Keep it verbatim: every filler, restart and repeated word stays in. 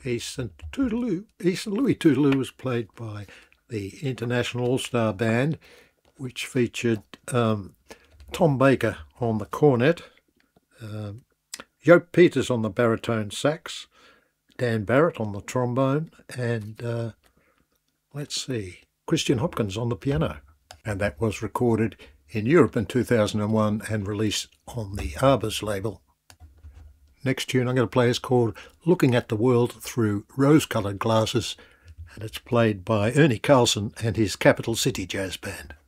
Eastern Toodaloo. Eastern Louis Toodaloo was played by the International All-Star Band, which featured um, Tom Baker on the cornet, um, Joop Peters on the baritone sax, Dan Barrett on the trombone, and uh, let's see, Christian Hopkins on the piano. And that was recorded in Europe in two thousand one and released on the Arbors label. Next tune I'm going to play is called Looking at the World Through Rose-Coloured Glasses, and it's played by Ernie Carlson and his Capital City Jazz Band.